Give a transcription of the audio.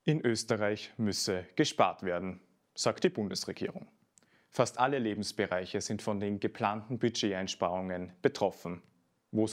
In Österreich müsse gespart werden, sagt die Bundesregierung. Fast alle Lebensbereiche sind von den geplanten Budgeteinsparungen betroffen.